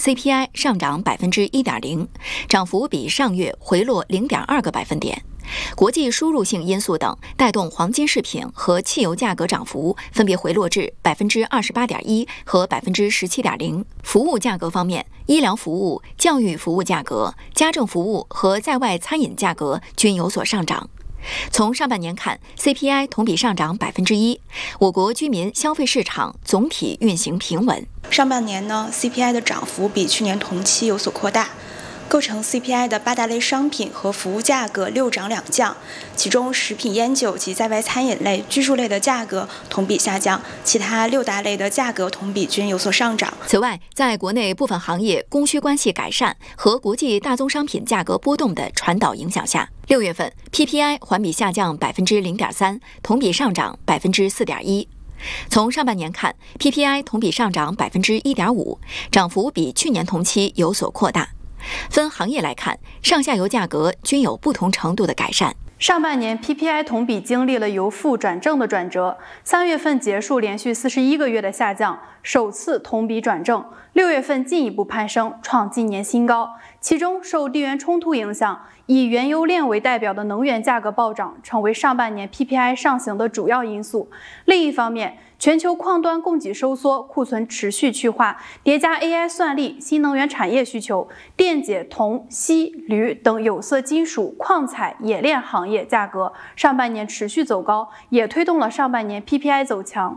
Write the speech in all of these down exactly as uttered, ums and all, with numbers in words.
C P I 上涨百分之一点零，涨幅比上月回落零点二个百分点。国际输入性因素等带动黄金饰品和汽油价格涨幅分别回落至百分之二十八点一和百分之十七点零。服务价格方面，医疗服务、教育服务价格、家政服务和在外餐饮价格均有所上涨。从上半年看 ，C P I 同比上涨百分之一，我国居民消费市场总体运行平稳。 上半年呢 ，C P I 的涨幅比去年同期有所扩大。构成 C P I 的八大类商品和服务价格六涨两降，其中食品烟酒及在外餐饮类、居住类的价格同比下降，其他六大类的价格同比均有所上涨。 此外，在国内部分行业供需关系改善和国际大宗商品价格波动的传导影响下，六月份 P P I 环比下降百分之零点三，同比上涨百分之四点一。从上半年看 ，P P I 同比上涨百分之一点五，涨幅比去年同期有所扩大。分行业来看，上下游价格均有不同程度的改善。 上半年 P P I 同比经历了由负转正的转折，三月份结束连续四十一个月的下降，首次同比转正。六月份进一步攀升，创今年新高。其中受地缘冲突影响，以原油链为代表的能源价格暴涨，成为上半年 P P I 上行的主要因素。另一方面，全球矿端供给收缩，库存持续去化，叠加 A I 算力、新能源产业需求，电解、铜、锡、铝等有色金属、矿采、冶炼行业价格上半年持续走高，也推动了上半年 P P I 走强。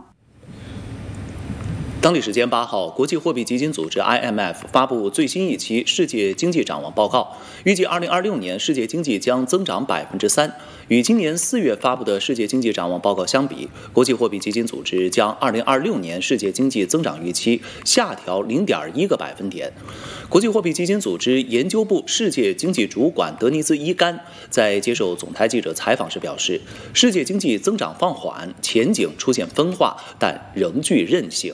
当地时间八号，国际货币基金组织 I M F 发布最新一期世界经济展望报告，预计二零二六年世界经济将增长百分之三。与今年四月发布的世界经济展望报告相比，国际货币基金组织将二零二六年世界经济增长预期下调零点一个百分点。国际货币基金组织研究部世界经济主管德尼兹·伊甘在接受总台记者采访时表示，世界经济增长放缓，前景出现分化，但仍具韧性。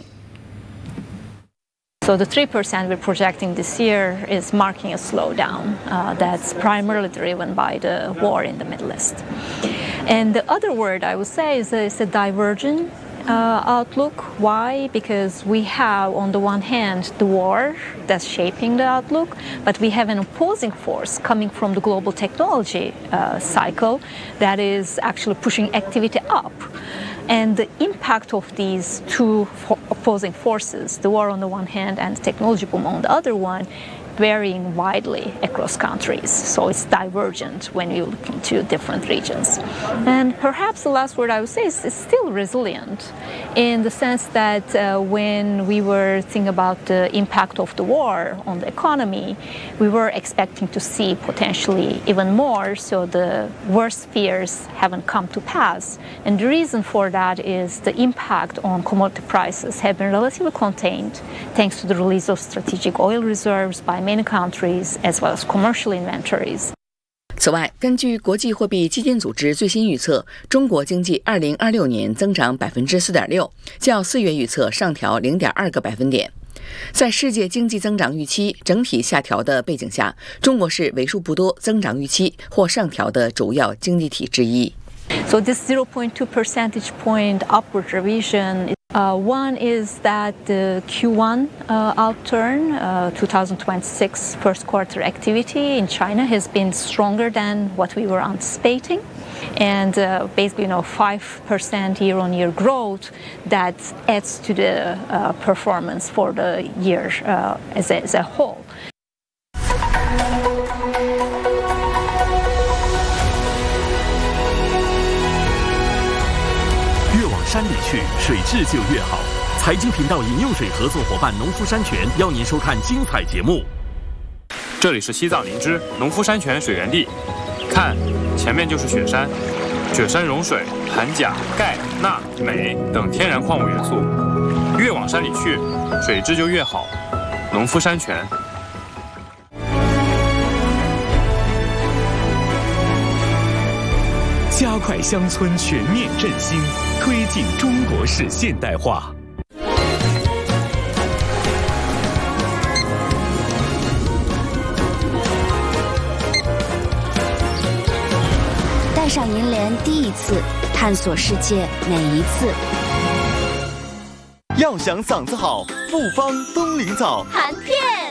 So the three percent we're projecting this year is marking a slowdown uh, that's primarily driven by the war in the Middle East. And the other word I would say is, is a divergent uh, outlook. Why? Because we have, on the one hand, the war that's shaping the outlook, but we have an opposing force coming from the global technology uh, cycle that is actually pushing activity up. And the impact of these two opposing forces, the war on the one hand and the technology boom on the other one, varying widely across countries. So it's divergent when you look into different regions. And perhaps the last word I would say is it's still resilient in the sense that uh, when we were thinking about the impact of the war on the economy, we were expecting to see potentially even more, so the worst fears haven't come to pass. And the reason for that is the impact on commodity prices have been relatively contained thanks to the release of strategic oil reserves by many countries as well as commercial inventories. 此外，根据国际货币基金组织最新预测，中国经济二零二六年增长百分之四点六，较四月预测上调零点二个百分点。在世界经济增长预期整体下调的背景下，中国是为数不多增长预期或上调的主要经济体之一。 So this zero point two percentage point upward revision, uh, one is that the Q one uh, outturn, uh, twenty twenty-six first quarter activity in China has been stronger than what we were anticipating. And uh, basically, you know, five percent year-on-year growth that adds to the uh, performance for the year uh, as, a, as a whole. 山里去，水质就越好。财经频道饮用水合作伙伴农夫山泉邀您收看精彩节目。 这里是西藏林芝农夫山泉水源地，看，前面就是雪山，雪山融水含钾、钙、钠、镁等天然矿物元素，越往山里去，水质就越好。农夫山泉。 加快乡村全面振兴，推进中国式现代化。 戴上银联第一次，探索世界每一次。 要想嗓子好，复方冬灵草， 含 P